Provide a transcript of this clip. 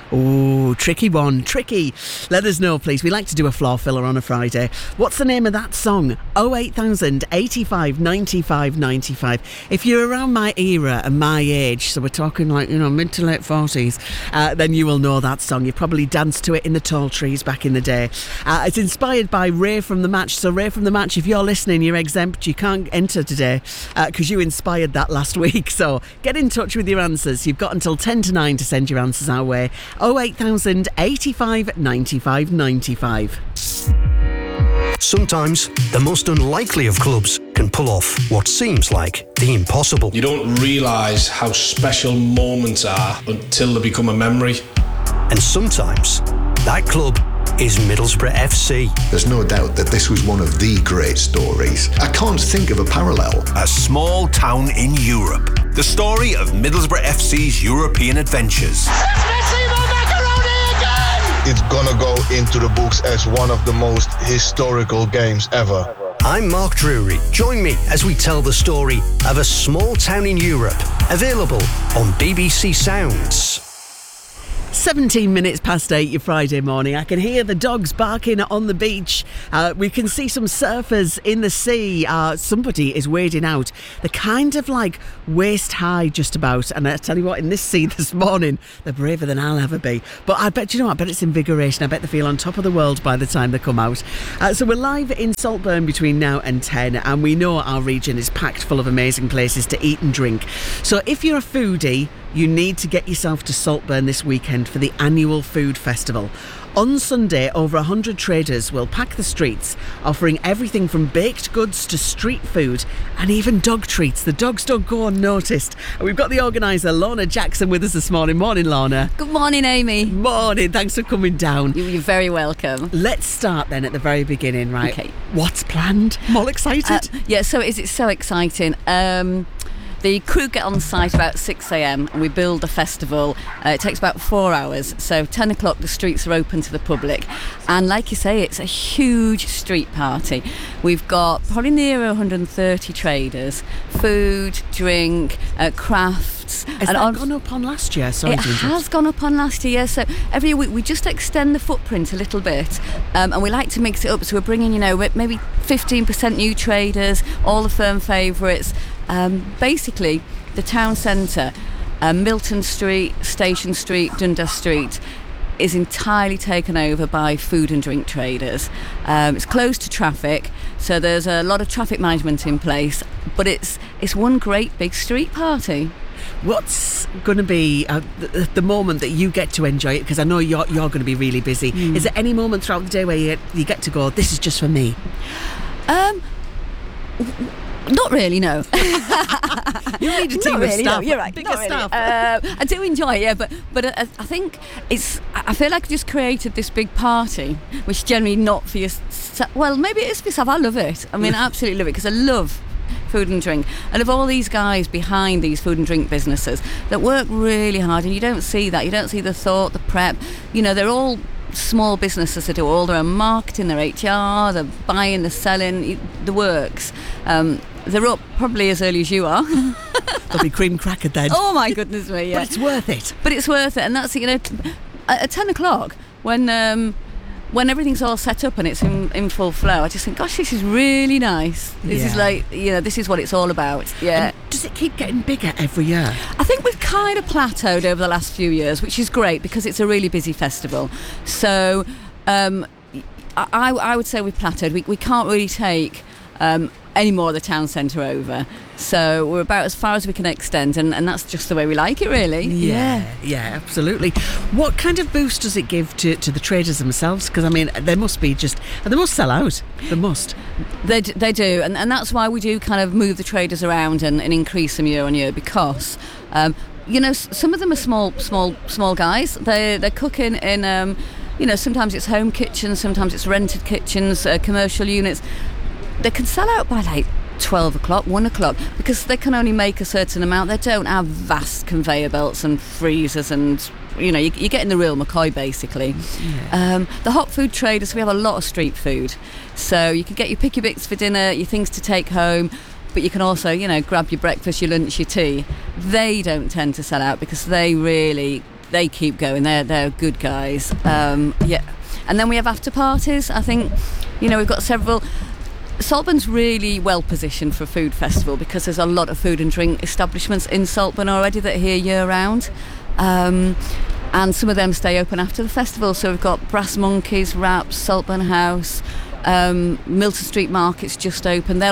Oh, tricky one, tricky. Let us know, please. We like to do a floor filler on a Friday. What's the name of that song? 08000 85 95 95. If you're around my era and my age, so we're talking like, mid to late 40s, then you will know that song. You probably danced to it in the tall trees back in the day. It's inspired by Ray from The Match. So Ray from The Match, if you're listening, you're exempt. You can't enter today because you inspired that last week. So get in touch with your answers. You've got until 10 to 9 to send your answers our way. 08000 85 95 95. Sometimes the most unlikely of clubs can pull off what seems like the impossible. You don't realise how special moments are until they become a memory. And sometimes that club is Middlesbrough FC. There's no doubt that this was one of the great stories. I can't think of a parallel. A small town in Europe. The story of Middlesbrough FC's European adventures. It's gonna go into the books as one of the most historical games ever. I'm Mark Drury. Join me as we tell the story of a small town in Europe. Available on BBC Sounds. 17 minutes past 8, your Friday morning. I can hear the dogs barking on the beach. We can see some surfers in the sea. Somebody is wading out. They're kind of like waist high just about. And I tell you what, in this sea this morning, they're braver than I'll ever be. But I bet it's invigoration. I bet they feel on top of the world by the time they come out. So we're live in Saltburn between now and 10. And we know our region is packed full of amazing places to eat and drink. So if you're a foodie, you need to get yourself to Saltburn this weekend for the annual food festival. On Sunday, over 100 traders will pack the streets, offering everything from baked goods to street food and even dog treats. The dogs don't go unnoticed. And we've got the organiser, Lorna Jackson, with us this morning. Morning, Lorna. Good morning, Amy. Morning. Thanks for coming down. You're very welcome. Let's start then at the very beginning, right? Okay. What's planned? I'm all excited. It's so exciting. The crew get on site about 6 a.m. and we build the festival. It takes about 4 hours. So 10 o'clock the streets are open to the public. And like you say, it's a huge street party. We've got probably near 130 traders, food, drink, crafts. Has that gone up on last year? It has gone up on last year. So every week we just extend the footprint a little bit. And we like to mix it up. So we're bringing, maybe 15% new traders, all the firm favourites. Basically, the town centre, Milton Street, Station Street, Dundas Street, is entirely taken over by food and drink traders. It's closed to traffic, so there's a lot of traffic management in place, but it's one great big street party. What's going to be the moment that you get to enjoy it? Because I know you're going to be really busy. Is there any moment throughout the day where you get to go, this is just for me? Not really, no. You need a team of staff. No, you're right. Bigger not really. staff. I do enjoy it, yeah, but I think I feel like I just created this big party, which generally not for yourself. Well, maybe it is for yourself. I love it. I mean, I absolutely love it because I love food and drink, and of all these guys behind these food and drink businesses that work really hard, and you don't see that. You don't see the thought, the prep. They're all small businesses that do all their own marketing, their HR, the buying, the selling, the works. They're up probably as early as you are. There'll be cream cracker then. Oh my goodness me, yeah. But it's worth it. And that's, at 10 o'clock when everything's all set up and it's in full flow, I just think, gosh, this is really nice. This is like, this is what it's all about. Yeah. And does it keep getting bigger every year? I think we've kind of plateaued over the last few years, which is great because it's a really busy festival. So I would say we've plateaued. We can't really take any more of the town centre over. So we're about as far as we can extend, and that's just the way we like it, really. Yeah, absolutely. What kind of boost does it give to the traders themselves? Because, I mean, they must sell out. They must. They do, and that's why we do kind of move the traders around and increase them year on year, because some of them are small guys. They're cooking in sometimes it's home kitchens, sometimes it's rented kitchens, commercial units. They can sell out by like 12 o'clock, 1 o'clock, because they can only make a certain amount. They don't have vast conveyor belts and freezers, and you're getting the real McCoy basically. Yeah. The hot food traders, we have a lot of street food, so you can get your picky bits for dinner, your things to take home, but you can also grab your breakfast, your lunch, your tea. They don't tend to sell out because they really they keep going. They're good guys. Yeah, and then we have after parties. I think, you know, we've got several. Saltburn's really well positioned for a food festival because there's a lot of food and drink establishments in Saltburn already that are here year round. And some of them stay open after the festival. So we've got Brass Monkeys, Raps, Saltburn House, Milton Street Market's just open. They'll